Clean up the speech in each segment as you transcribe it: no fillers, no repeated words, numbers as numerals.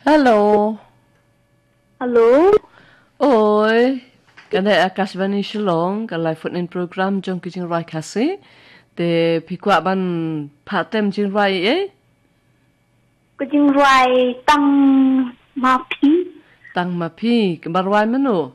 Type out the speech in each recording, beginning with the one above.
Halo. Halo. Oi. Kada Akashvani Shillong, ka live phone in program jong kijing rai kasi. Te pikwa ban patem jing rai Kucing ruai tang mapi. Tang mapi, kebarwai menu.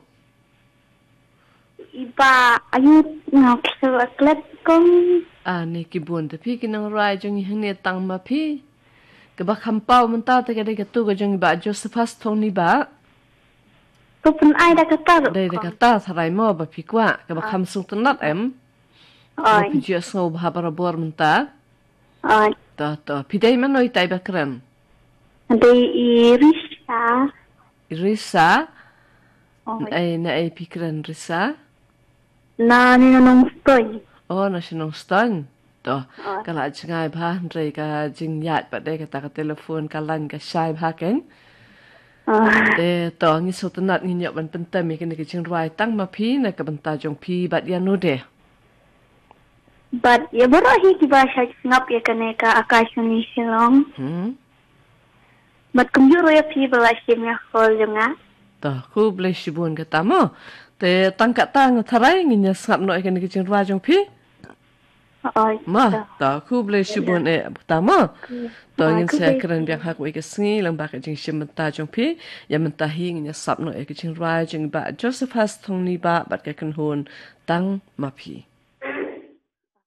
Iba ayut ngak seklet kong. Ni kibun tapi kinang rai jong ihne tang mapi. Keba kampau menta te kada katu ka jong ba Josephus thong ni ba. Tupun ai dah kata Dai da kata sarai mo ba pikwa keba kamsung tenat em. Ba Oi. pijia so ba bor menta. Oi. To pidai mano itai ba keren. Ada Irisa. Risa. Oi. Na ay pikran risa. Na ninanong stoy. Na sinong stan. To, Oi. kala jingay ba, Andre ka jingyat pa de kata ka telefon kalan ka syay ba ken. De to, ngi sotanat ngi nyok ban pentam ikin ki jing ruay tang mapi na ka banta jong pi bat ya no de. But ya baru hi kiba siya ngap ya kane ka akashuni silong. But kumjuro ya pi bala siya niya kol yung nga. To, ku blay shibun ka tamo. Te tangkat tang taray ngi nya sngap no ikin ki jing ruay jong pi. Oi. Ta ku blay shibun tamo. To ngin saya keren biang hak wei kesengi lang bak jing shim menta jong pi ya menta hi ngi sap no e jing ruay jing ba Joseph has thong ni ba bat ka kan hon tang mapi.